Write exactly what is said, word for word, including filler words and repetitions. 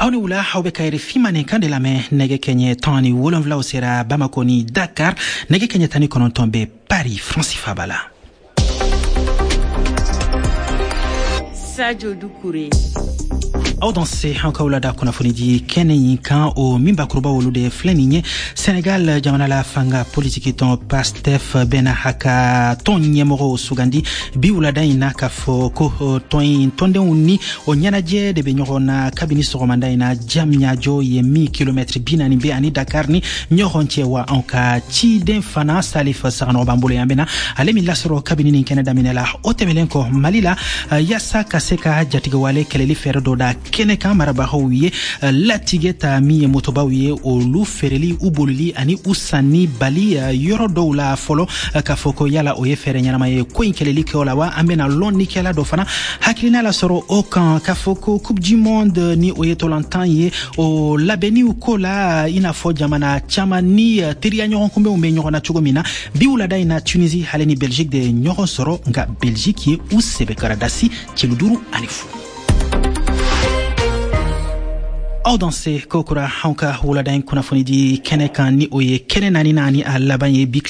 awni wula hawbe kayre fimane kande lame nege kenye tani wolonvla osera Bamako ni Dakar nege kenye tani konon tombe Paris Francis Fabala. Sadio Doucouré. Aw danse hanka da kuna fonidi kenen kan o mimba kurba wolude fleninye Senegal jamana la fanga politique ton Pastef bena haka ton nyemoro sugandi bi wulada ina ka fo ko ton tonde unni o nyanaje de be nyona kabini so manda ina jamnya jo ye mi kilomètre binani be ani Dakar ni nyorontie wa anka ci den fana Salif Sarano bambole yambena alemi lasro kabini ni Canada minela otemelenko malila yasa kaseka jatiga wale keleli ferdo da kene kan marabahawiye latigeta mi motobawiye o lu fereli ubolili ani usani bali yoro doula folo ka foko yala o ye fere nyama ye ko inkeleli ke olawa amena lonni kela do fana hakilina la soro o kan ka foko coupe du monde ni o yeto lantan ye o labeni u kola ina fo jamana chama ni teria nyoron kumbe o me nyoro na chugomina bi ulada ina Tunisie haleni Belgique de nyoro soro nga Belgique ye u sebe karadasi chiluduru anifu. Aw danse kokura hanka wuladain kuna fonidi kene kan ni oye kene nani nani a labanye bik